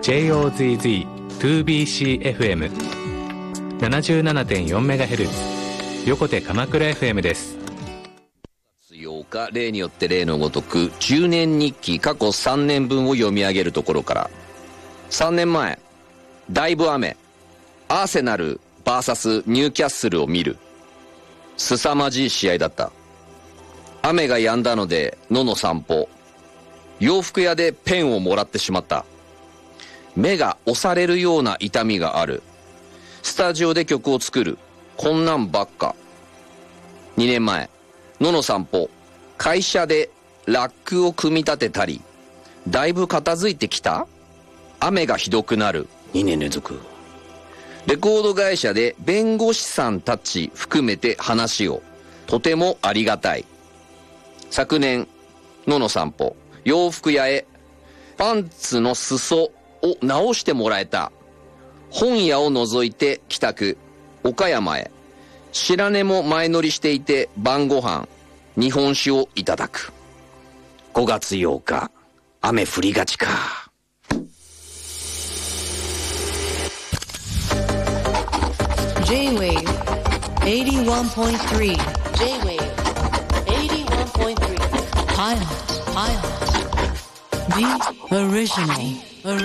JOZZ2BCFM77.4MHz 横手鎌倉 FM です。 8日、例によって例のごとく10年日記過去3年分を読み上げるところから。3年前、だいぶ雨、アーセナル VS ニューキャッスルを見る。凄まじい試合だった。雨が止んだので野の散歩。洋服屋でペンをもらってしまった。目が押されるような痛みがある。スタジオで曲を作る。こんなんばっか。2年前、野の散歩。会社でラックを組み立てたり。だいぶ片付いてきた？雨がひどくなる。2年連続。レコード会社で弁護士さんたち含めて話を。とてもありがたい。昨年、野の散歩。洋服屋へ。パンツの裾を直してもらえた。本屋を除いて帰宅。岡山へ。白根も前乗りしていて晩ご飯。日本酒をいただく。5月8日。雨降りがちか。 J-Wave 81.3 J-Wave 81.3 Pilot The Original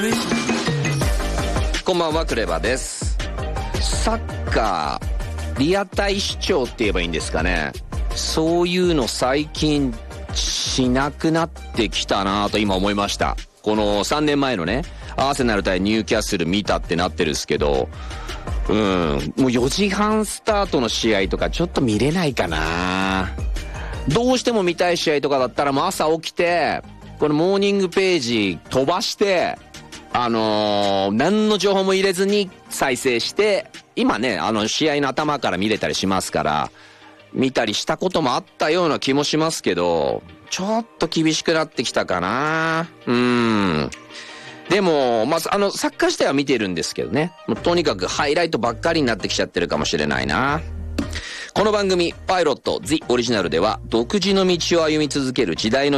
こんばんは、クレバです。サッカーリアタイ視聴って言えばいいんですかね。そういうの最近しなくなってきたなと今思いました。この3年前のね、アーセナル対ニューキャッスル見たってなってるんですけど、もう4時半スタートの試合とかちょっと見れないかな。どうしても見たい試合とかだったらもう朝起きて、このモーニングページ飛ばして、何の情報も入れずに再生して、今ね、試合の頭から見れたりしますから、見たりしたこともあったような気もしますけど、ちょっと厳しくなってきたかな。でも、サッカー自体は見てるんですけどね。もうとにかくハイライトばっかりになってきちゃってるかもしれないな。この番組、パイロット・The オリジナルでは、独自の道を歩み続ける時代の